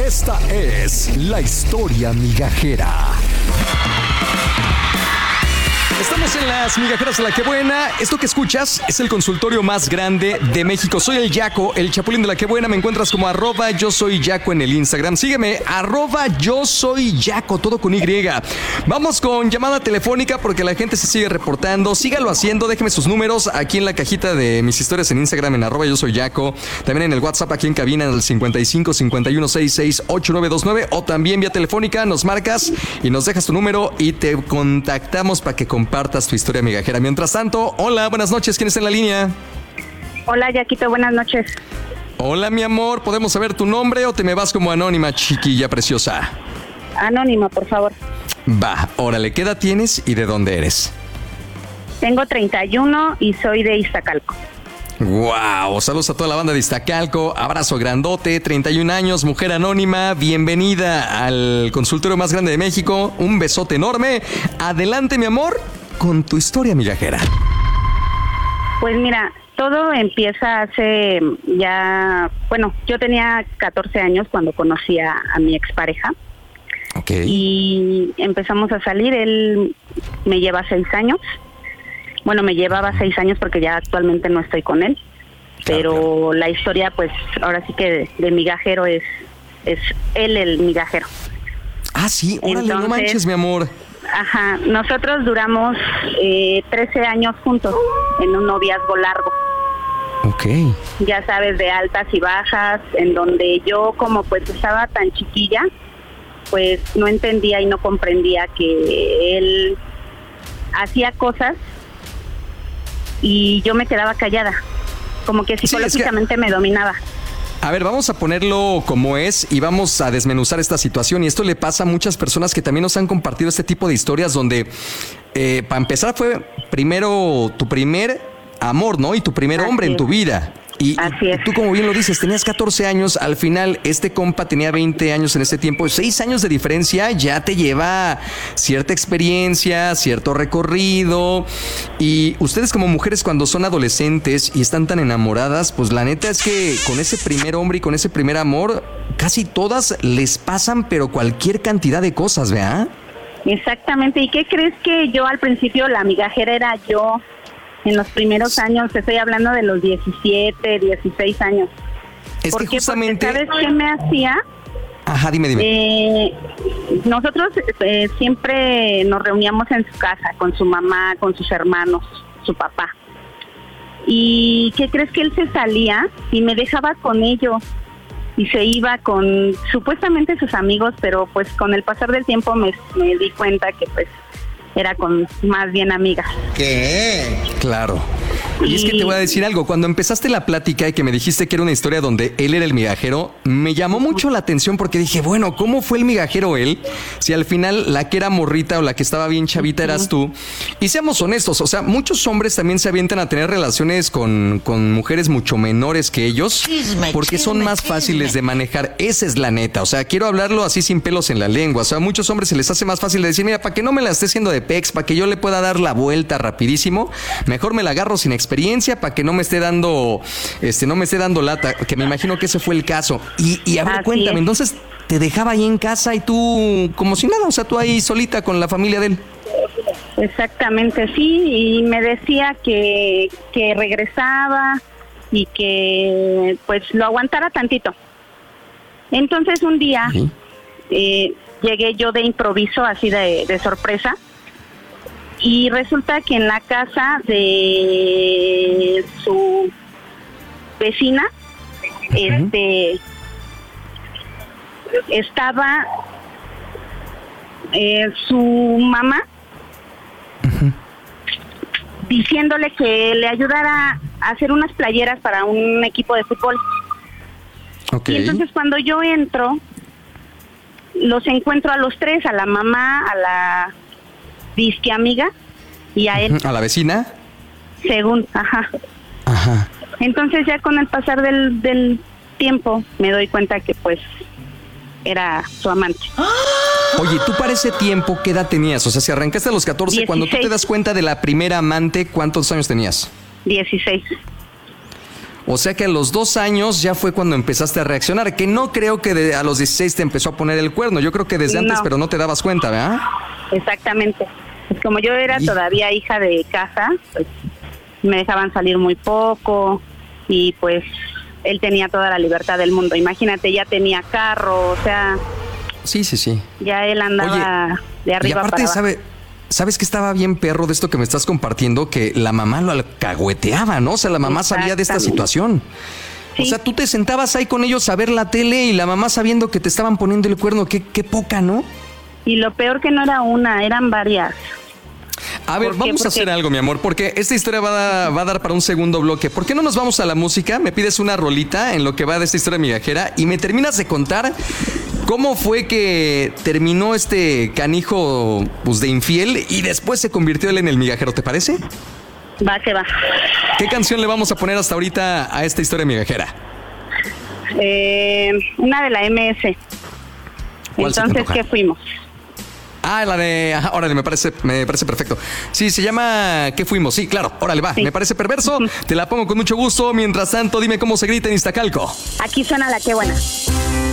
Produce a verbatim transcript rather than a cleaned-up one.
Esta es la historia migajera. Estamos en las migajeras de la que buena. Esto que escuchas es el consultorio más grande de México. Soy el Yaco, el chapulín de la que buena. Me encuentras como arroba yo soy Yaco en el Instagram. Sígueme, arroba yo soy Yaco, todo con Y. Vamos con llamada telefónica porque la gente se sigue reportando. Sígalo haciendo, déjeme sus números aquí en la cajita de mis historias en Instagram en arroba yo soy Yaco. También en el WhatsApp aquí en cabina en el cincuenta y cinco, cincuenta y uno, sesenta y seis, ochenta y nueve veintinueve. O también vía telefónica nos marcas y nos dejas tu número y te contactamos para que compartas tu historia migajera. Mientras tanto, hola, buenas noches. ¿Quién está en la línea? Hola, Yaquito, buenas noches. Hola, mi amor. ¿Podemos saber tu nombre o te me vas como anónima, chiquilla preciosa? Anónima, por favor. Va, órale. ¿Qué edad tienes y de dónde eres? Tengo treinta y uno y soy de Iztacalco. Wow, saludos a toda la banda de Iztacalco, abrazo grandote, treinta y un años, mujer anónima, bienvenida al consultorio más grande de México, un besote enorme. Adelante, mi amor, con tu historia migajera. Pues mira, todo empieza hace ya, bueno, yo tenía catorce años cuando conocí a, a mi expareja. Okay. Y empezamos a salir, él me lleva seis años. Bueno, me llevaba seis años porque ya actualmente no estoy con él, pero claro, claro. La historia, pues, ahora sí que de, de migajero es, es él el migajero. Ah, sí, órale, entonces, no manches, mi amor. Ajá, nosotros duramos eh, trece años juntos en un noviazgo largo. Ok. Ya sabes, de altas y bajas, en donde yo como pues estaba tan chiquilla, pues no entendía y no comprendía que él hacía cosas y yo me quedaba callada, como que psicológicamente sí, es que... me dominaba. A ver, vamos a ponerlo como es y vamos a desmenuzar esta situación. Y esto le pasa a muchas personas que también nos han compartido este tipo de historias donde, eh, para empezar, fue primero tu primer amor, ¿no? Y tu primer Así hombre es. en tu vida. Y, y tú, como bien lo dices, tenías catorce años, al final este compa tenía veinte años en ese tiempo, seis años de diferencia ya te lleva cierta experiencia, cierto recorrido, y ustedes como mujeres cuando son adolescentes y están tan enamoradas, pues la neta es que con ese primer hombre y con ese primer amor, casi todas les pasan, pero cualquier cantidad de cosas, ¿verdad? Exactamente, ¿y qué crees que yo al principio la migajera era yo? En los primeros años, te estoy hablando de los diecisiete, dieciséis años. Es ¿Por que qué? justamente... Porque ¿sabes qué me hacía? Ajá, dime, dime. Eh, nosotros eh, siempre nos reuníamos en su casa, con su mamá, con sus hermanos, su papá. ¿Y qué crees? Que él se salía y me dejaba con ellos. Y se iba con supuestamente sus amigos, pero pues con el pasar del tiempo me, me di cuenta que pues era con más bien amigas. ¿Qué? Claro. Y es que te voy a decir algo, cuando empezaste la plática y que me dijiste que era una historia donde él era el migajero, me llamó mucho la atención porque dije, bueno, ¿cómo fue el migajero él? Si al final la que era morrita o la que estaba bien chavita eras tú. Y seamos honestos, o sea, muchos hombres también se avientan a tener relaciones con, con mujeres mucho menores que ellos porque son más fáciles de manejar. Esa es la neta, o sea, quiero hablarlo así sin pelos en la lengua. O sea, a muchos hombres se les hace más fácil de decir, mira, para que no me la esté haciendo de pex, para que yo le pueda dar la vuelta rapidísimo, mejor me la agarro sin experiencia para que no me esté dando, este, no me esté dando lata, que me imagino que ese fue el caso. Y, y a ver, Así cuéntame, es. Entonces te dejaba ahí en casa y tú como si nada, o sea, tú ahí solita con la familia de él. Exactamente, sí, y me decía que, que regresaba y que pues lo aguantara tantito. Entonces un día ¿Sí? eh, llegué yo de improviso, así de, de sorpresa, y resulta que en la casa de su vecina, uh-huh. este, estaba eh, su mamá uh-huh. diciéndole que le ayudara a hacer unas playeras para un equipo de fútbol. Okay. Y entonces cuando yo entro, los encuentro a los tres, a la mamá, a la disque amiga y a él. ¿A la vecina? Según, ajá. Ajá. Entonces ya con el pasar del, del tiempo me doy cuenta que pues era su amante. Oye, tú para ese tiempo, ¿qué edad tenías? O sea, si arrancaste a los catorce, dieciséis. Cuando tú te das cuenta de la primera amante, ¿cuántos años tenías? dieciséis. O sea que a los dos años ya fue cuando empezaste a reaccionar, que no creo que de, a los dieciséis te empezó a poner el cuerno. Yo creo que desde antes, No. pero no te dabas cuenta, ¿verdad? Exactamente. Pues como yo era Y- todavía hija de casa, pues me dejaban salir muy poco y pues él tenía toda la libertad del mundo. Imagínate, ya tenía carro, o sea, Sí, sí, sí. ya él andaba de Y arriba aparte, para abajo. ¿sabe, ¿sabes que estaba bien perro de esto que me estás compartiendo? Que la mamá lo alcahueteaba, ¿no? O sea, la mamá sabía de esta Exactamente. situación. Sí. O sea, tú te sentabas ahí con ellos a ver la tele y la mamá sabiendo que te estaban poniendo el cuerno. Qué, qué poca, ¿no? Y lo peor que no era una, eran varias. A ver, ¿Por qué? vamos a Porque- hacer algo, mi amor, porque esta historia va a, va a dar para un segundo bloque. ¿Por qué no nos vamos a la música? Me pides una rolita en lo que va de esta historia migajera y me terminas de contar cómo fue que terminó este canijo pues, de infiel y después se convirtió él en el migajero, ¿te parece? Va que va. ¿Qué canción le vamos a poner hasta ahorita a esta historia migajera? Eh, una de la M S. ¿Cuál se te Entonces, antoja? ¿qué fuimos? Ah, la de... Ajá, órale, me parece, me parece perfecto. Sí, se llama ¿Qué fuimos? Sí, claro, órale, va. Sí. Me parece perverso. Te la pongo con mucho gusto. Mientras tanto, dime cómo se grita en Iztacalco. Aquí suena la que buena.